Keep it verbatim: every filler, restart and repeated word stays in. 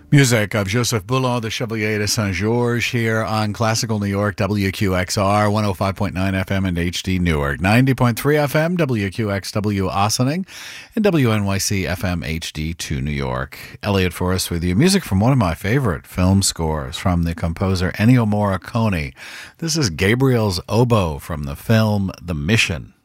Music of Joseph Boulon, the Chevalier de Saint-Georges, here on Classical New York, W Q X R, one oh five point nine F M and H D Newark, ninety point three F M, W Q X W Ossining, and W N Y C F M H D two New York. Elliot Forrest with you. Music from one of my favorite film scores from the composer Ennio Morricone. This is Gabriel's Oboe from the film The Mission.